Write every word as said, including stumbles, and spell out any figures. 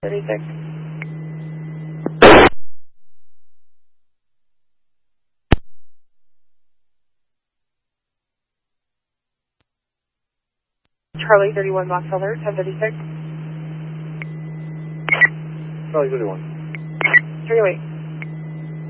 thirty-six. Charlie thirty-one, Box Alert, ten thirty-six. Charlie thirty-one. three oh eight.